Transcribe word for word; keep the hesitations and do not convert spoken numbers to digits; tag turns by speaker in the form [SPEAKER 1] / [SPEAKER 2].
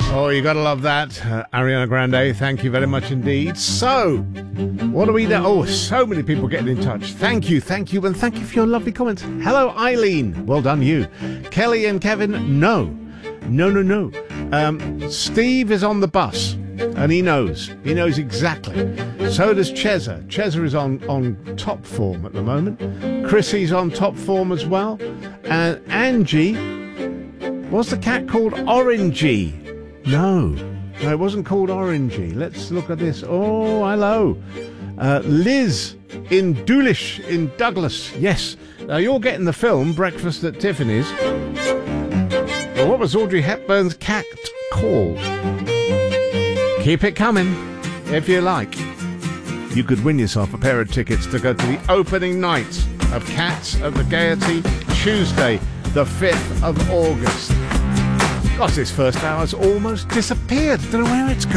[SPEAKER 1] Oh, you gotta love that. Uh, Ariana Grande, thank you very much indeed. So, what do we know? Oh, so many people getting in touch. Thank you, thank you, and thank you for your lovely comments. Hello, Eileen. Well done, you. Kelly and Kevin, no. No, no, no. Um, Steve is on the bus, and he knows. He knows exactly. So does Cheza. Cheza is on, on top form at the moment. Chrissy's on top form as well. And Angie, what's the cat called? Orangey. No, no, it wasn't called Orangey. Let's look at this. Oh, hello. Uh, Liz in Dulwich in Douglas. Yes. Now, you're getting the film Breakfast at Tiffany's. Well, what was Audrey Hepburn's cat called? Keep it coming, if you like. You could win yourself a pair of tickets to go to the opening night of Cats at the Gaiety, Tuesday, the fifth of August. Gosh, this first hour's almost disappeared. Don't know where it's gone.